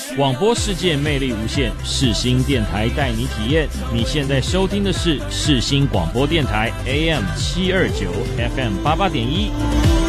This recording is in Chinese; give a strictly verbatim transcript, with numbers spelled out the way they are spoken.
广播世界魅力无限，世新电台带你体验。你现在收听的是世新广播电台 A M 七二九 F M 八八点一。